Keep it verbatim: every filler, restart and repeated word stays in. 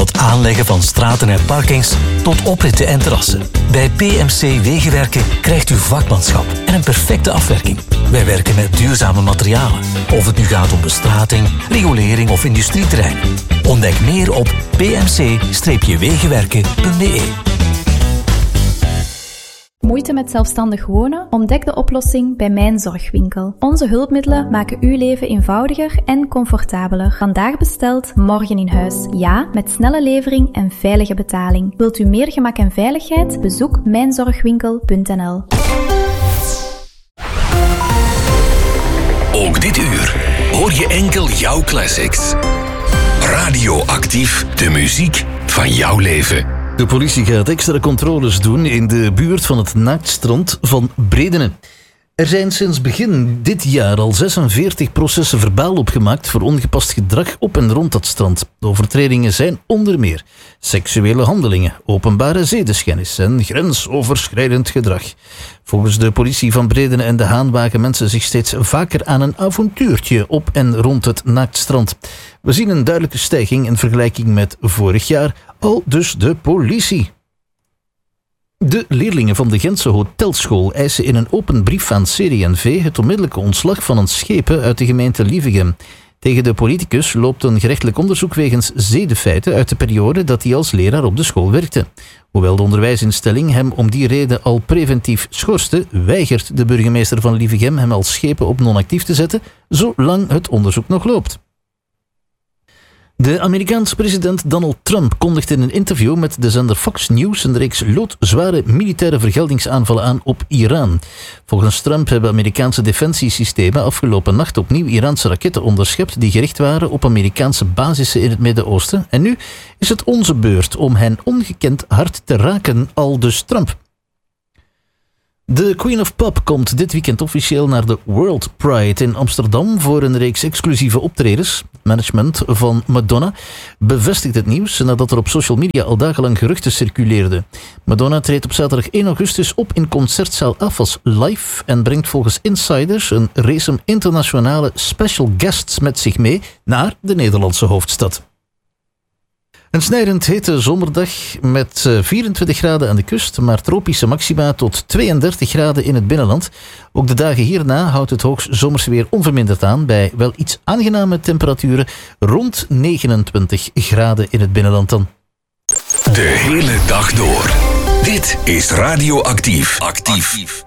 het aanleggen van straten en parkings tot opritten en terrassen. Bij P M C Wegenwerken krijgt u vakmanschap en een perfecte afwerking. Wij werken met duurzame materialen. Of het nu gaat om bestrating, riolering of industrieterreinen. Ontdek meer op p m c wegenwerken punt b e. Moeite met zelfstandig wonen? Ontdek de oplossing bij Mijn Zorgwinkel. Onze hulpmiddelen maken uw leven eenvoudiger en comfortabeler. Vandaag besteld, morgen in huis. Ja, met snelle levering en veilige betaling. Wilt u meer gemak en veiligheid? Bezoek mijn zorgwinkel punt n l. Ook dit uur hoor je enkel jouw classics. Radioactief, de muziek van jouw leven. De politie gaat extra controles doen in de buurt van het naaktstrand van Bredene. Er zijn sinds begin dit jaar al zesenveertig processen verbaal opgemaakt voor ongepast gedrag op en rond dat strand. De overtredingen zijn onder meer seksuele handelingen, openbare zedeschennis en grensoverschrijdend gedrag. Volgens de politie van Bredene en De Haan wagen mensen zich steeds vaker aan een avontuurtje op en rond het naaktstrand. We zien een duidelijke stijging in vergelijking met vorig jaar, al dus de politie. De leerlingen van de Gentse hotelschool eisen in een open brief aan C D N V het onmiddellijke ontslag van een schepen uit de gemeente Lievegem. Tegen de politicus loopt een gerechtelijk onderzoek wegens zedenfeiten uit de periode dat hij als leraar op de school werkte. Hoewel de onderwijsinstelling hem om die reden al preventief schorste, weigert de burgemeester van Lievegem hem als schepen op non-actief te zetten, zolang het onderzoek nog loopt. De Amerikaanse president Donald Trump kondigt in een interview met de zender Fox News een reeks loodzware militaire vergeldingsaanvallen aan op Iran. Volgens Trump hebben Amerikaanse defensiesystemen afgelopen nacht opnieuw Iraanse raketten onderschept die gericht waren op Amerikaanse basissen in het Midden-Oosten. En nu is het onze beurt om hen ongekend hard te raken, aldus Trump. De Queen of Pop komt dit weekend officieel naar de World Pride in Amsterdam voor een reeks exclusieve optredens. Management van Madonna bevestigt het nieuws nadat er op social media al dagenlang geruchten circuleerden. Madonna treedt op zaterdag één augustus op in concertzaal Afas Live en brengt volgens insiders een race internationale special guests met zich mee naar de Nederlandse hoofdstad. Een snijdend hete zomerdag met vierentwintig graden aan de kust, maar tropische maxima tot tweeëndertig graden in het binnenland. Ook de dagen hierna houdt het hoogzomerse weer onverminderd aan bij wel iets aangename temperaturen rond negenentwintig graden in het binnenland dan. De hele dag door. Dit is Radioactief. Actief.